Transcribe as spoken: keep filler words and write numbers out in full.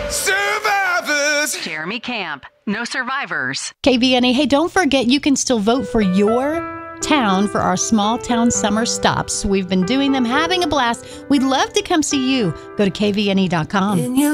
Survivors. Jeremy Camp. No survivors. K V N A. Hey, don't forget you can still vote for your town for our small town summer stops. We've been doing them, having a blast. We'd love to come see you. Go to K V N E dot com.